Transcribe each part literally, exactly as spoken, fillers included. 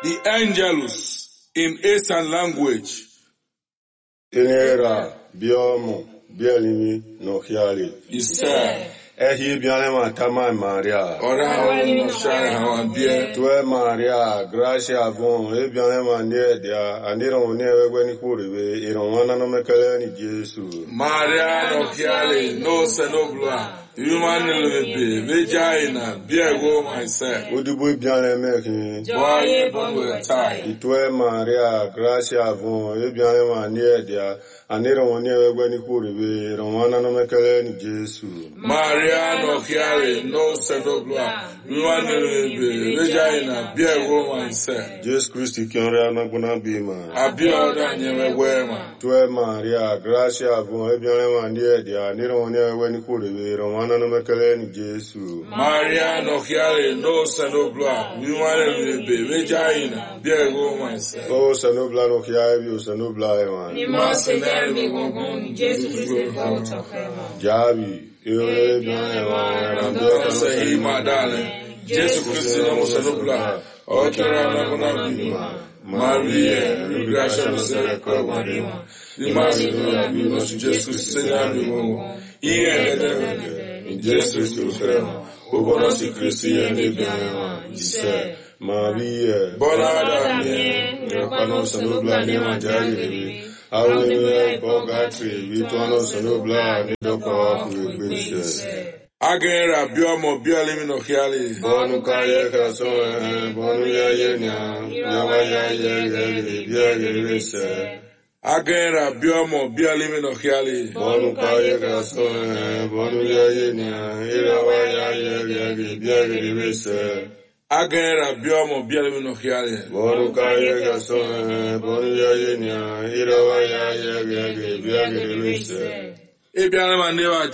the Angelus in Eastern language. Inera, Biomo, Bielimi, no Hiali. Isa. Ehi Bianema Tama Maria. Ora no share how bia. Tue Maria, Gracia Von, Ebianema near dia, and Iron never when he could be, Iron one no Mecalani Jesu. Maria no Hiali, no Senobla. Human be vagina, beer go myself. Would you be Bianema? Boy, but tie. Tue Maria, Gracia Von, Ebianema near dia, and Iron never when he could be, Iron one no Mecalani Jesu. Maria no Hiali, no Senobla. Human be vagina, beer go myself. Jesus Christ, Kiana Gunabima. I be all that never wear man. Tue Maria, Gracia Von, Ebianema near dia, and Iron never when he could be, Iron Mana no mekeleni Jesu. Maria no Hiali, no Senobla. Human be vagina, beer go myself. Oh, Senobla no Hiabi, Senobla, man. You must say that we won't go. Jesus Christ, out of heaven. Jabi, you And don't say he, my darling. Jesus Christ, no Senobla. O Kerana Gunabima. Maria, Gracia no Sereco Marima. The Master you must Jesus Christ, say that we won't. He and in Jesus to Ferma, who was a Christian, he said, Maria, Bonada, Rapano Senobla, Nemajari, I will be Bogatri, Vituano Senobla, Nidoka, with Agera, Biomo, Biolimino Hiali, Bonu Kaya Kaso, Bonu Yayena, Yawaya Yagari, Yagari, Agera, Biomo, Biolimino Hiali, Bonu Kaya Kaso, Bonu Yayena, Irawaya Yagari, Yagari, Agera, Biomo, Biolimino Hiali, Bonu Kaya Kaso, Bonu Yayena, Irawaya Yagari, Yagari, Ebianema Neva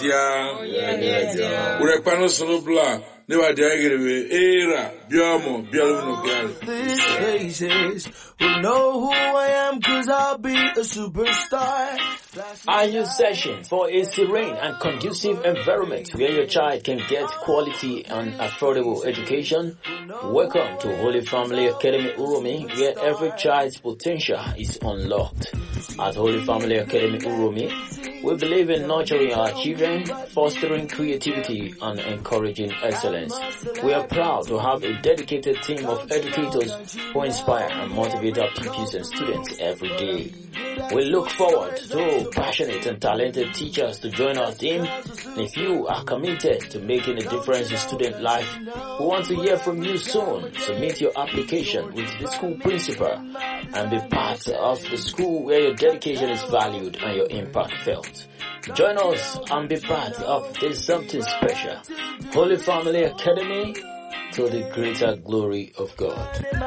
Dia, Urepano Sonobla, Neva Diagri, Era, Biomo, Biolimino Hiali. These places will know who I am, cause I'll be a superstar. Are you searching for a serene and conducive environment where your child can get quality and affordable education? Welcome to Holy Family Academy Uromi, where every child's potential is unlocked. At Holy Family Academy Uromi, we believe in nurturing our children, fostering creativity, and encouraging excellence. We are proud to have a dedicated team of educators who inspire and motivate our pupils and students every day. We look forward to passionate and talented teachers to join our team. And if you are committed to making a difference in student life, we want to hear from you soon. Submit your application with the school principal and be part of the school where your dedication is valued and your impact felt. Join us and be part of this something special. Holy Family Academy, to the greater glory of God.